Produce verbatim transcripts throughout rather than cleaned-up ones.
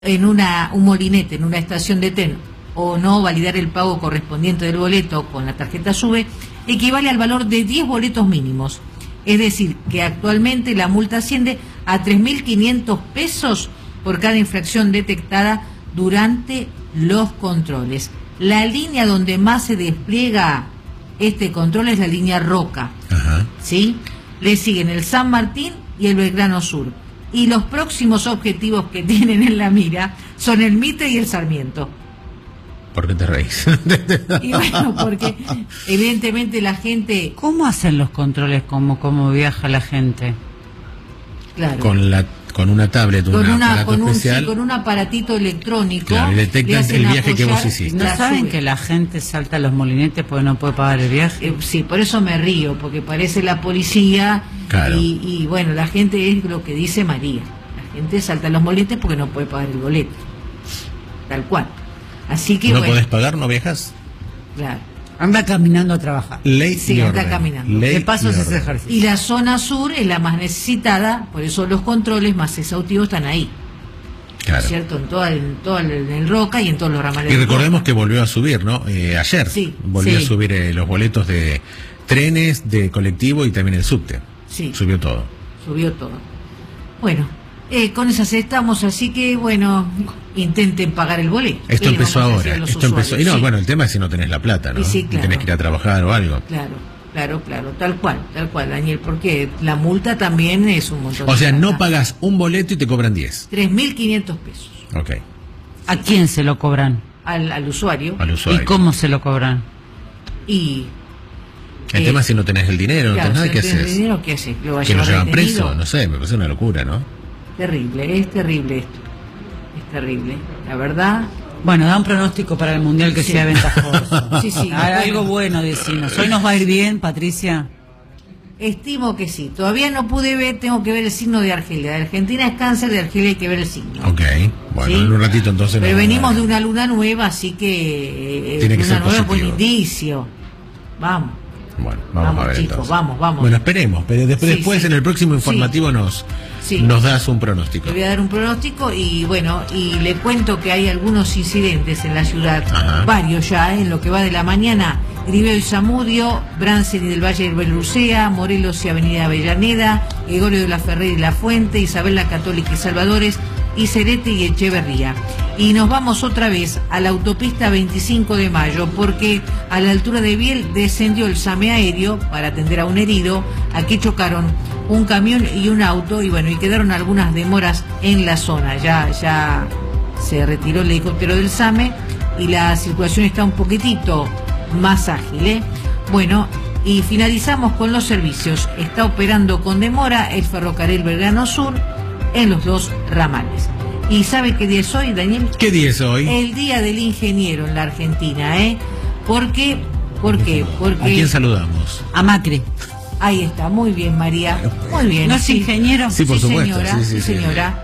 en una, un molinete, en una estación de tren, o no validar el pago correspondiente del boleto con la tarjeta SUBE, equivale al valor de diez boletos mínimos. Es decir, que actualmente la multa asciende a tres mil quinientos pesos por cada infracción detectada durante los controles. La línea donde más se despliega este control es la línea Roca. Ajá. ¿Sí? Le siguen el San Martín y el Belgrano Sur. Y los próximos objetivos que tienen en la mira son el Mitre y el Sarmiento. ¿Por qué te reís? Y bueno, porque evidentemente la gente... ¿Cómo hacen los controles? ¿Cómo, cómo viaja la gente? Claro. Con la con una tablet, con, una, una, aparato con, un, especial. sí, con un aparatito electrónico. Claro, y detectan el viaje que vos hiciste. ¿No saben que la gente salta a los molinetes porque no puede pagar el viaje? Eh, sí, por eso me río, porque parece la policía. Claro. y, y bueno, la gente es lo que dice María. La gente salta a los molinetes porque no puede pagar el boleto. Tal cual. Así que ¿No bueno, podés pagar, no viajas? Claro. Anda caminando a trabajar. Ley Sí, y anda orden. caminando. Ley De paso y se hace orden. ejercicio. Y la zona sur es la más necesitada, por eso los controles más exhaustivos están ahí. Claro. ¿Cierto? En todo el, todo el, en el Roca y en todos los ramales. Y del recordemos Roca. que volvió a subir, ¿no? Eh, ayer Sí, volvió sí. a subir eh, los boletos de trenes, de colectivo y también el subte. Sí. Subió todo. Subió todo. Bueno, eh, con esas estamos, así que bueno, intenten pagar el boleto. Esto ¿Qué le empezó vamos a decir ahora. a los Esto empezó. Y usuarios? no, Sí, bueno, el tema es si no tenés la plata, ¿no? Y sí, Y claro. tenés que ir a trabajar o algo. Claro, claro, claro, tal cual, tal cual, Daniel, porque la multa también es un montón. O sea, de no plata. pagas un boleto y te cobran diez. tres mil quinientos pesos Ok. ¿A quién se lo cobran? al, al usuario. Al usuario. ¿Y cómo se lo cobran? Y El eh, tema es si no tenés el dinero, no claro, tenés nada, si ¿qué no tenés haces? dinero, ¿qué haces? ¿Lo va a ¿Que lo llevar llevan detenido? preso? No sé, me parece una locura, ¿no? Terrible, es terrible esto. Es terrible. La verdad, Bueno, da un pronóstico para el Mundial que Sí. sea ventajoso. Sí, sí. Ah, algo bueno, decimos. ¿Hoy nos va a ir bien, Patricia? estimo que sí. Todavía no pude ver, tengo que ver el signo de Argelia. De Argentina es cáncer, de Argelia hay que ver el signo. Ok. Bueno, ¿Sí? en un ratito entonces... Pero nos- venimos de una luna nueva, así que eh, Tiene que luna ser nueva es buen positivo. indicio. Vamos. Bueno, vamos, Vamos, a ver chicos, entonces. vamos, vamos. Bueno, esperemos, pero después, Sí, después sí. en el próximo Sí. informativo nos, Sí. nos das un pronóstico. Le voy a dar un pronóstico y bueno, y le cuento que hay algunos incidentes en la ciudad, Ajá. varios ya, ¿eh? En lo que va de la mañana, Griveo y Zamudio, Bransen y del Valle del Belucea, Morelos y Avenida Avellaneda, Gregorio de la Ferrer y La Fuente, Isabel la Católica y Salvadores, y Cerete y Echeverría. Y nos vamos otra vez a la autopista veinticinco de mayo, porque a la altura de Biel descendió el SAME aéreo para atender a un herido. Aquí chocaron un camión y un auto, y bueno, y quedaron algunas demoras en la zona. Ya, ya se retiró el helicóptero del SAME y la circulación está un poquitito más ágil, ¿eh? Bueno, y finalizamos con los servicios. Está operando con demora el ferrocarril Belgrano Sur en los dos ramales. ¿Y sabe qué día es hoy, Daniel? ¿Qué día es hoy? El Día del Ingeniero en la Argentina, ¿eh? ¿Por qué? ¿Por qué? Porque... ¿A quién saludamos? A Macri. Ahí está, muy bien, María. Muy bien. ¿No es sí. ingeniero? Sí, por supuesto, Señora, sí, sí, sí, sí. señora.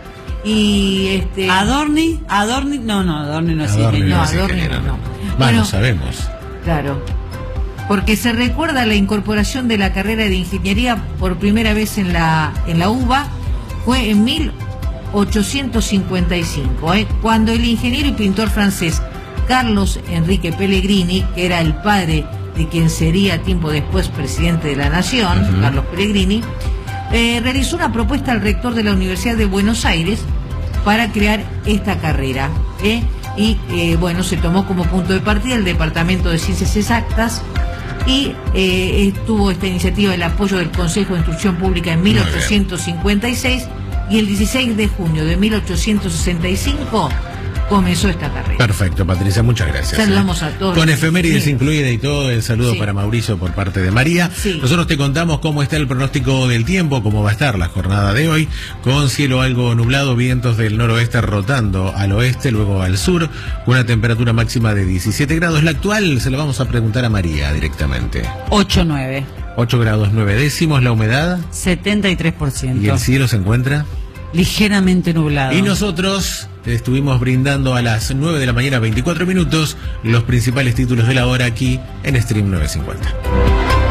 Y este... ¿Adorni? ¿Adorni? No, no, Adorni no es Adorni ingeniero. No, es Adorni ingeniero, no. no. Va, Bueno, no sabemos. Claro. Porque se recuerda la incorporación de la carrera de ingeniería por primera vez en la en la U B A, fue en mil ochocientos cincuenta y cinco, ¿eh? Cuando el ingeniero y pintor francés Carlos Enrique Pellegrini, que era el padre de quien sería tiempo después presidente de la Nación, Ujú. Carlos Pellegrini, eh, realizó una propuesta al rector de la Universidad de Buenos Aires para crear esta carrera, ¿eh? Y eh, bueno, se tomó como punto de partida el Departamento de Ciencias Exactas y eh, tuvo esta iniciativa el apoyo del Consejo de Instrucción Pública en mil ochocientos cincuenta y seis, y el dieciséis de junio de mil ochocientos sesenta y cinco comenzó esta carrera. Perfecto, Patricia, muchas gracias. Saludamos ¿eh? a todos. Con efemérides Sí. incluida y todo, el saludo Sí. para Mauricio por parte de María. Sí. Nosotros te contamos cómo está el pronóstico del tiempo, cómo va a estar la jornada de hoy, con cielo algo nublado, vientos del noroeste rotando al oeste, luego al sur, con una temperatura máxima de diecisiete grados. La actual se la vamos a preguntar a María directamente. ocho nueve. ocho grados nueve décimos, la humedad setenta y tres por ciento. y el cielo se encuentra. Ligeramente nublado. Y nosotros estuvimos brindando a las nueve de la mañana, veinticuatro minutos, los principales títulos de la hora aquí en Stream novecientos cincuenta.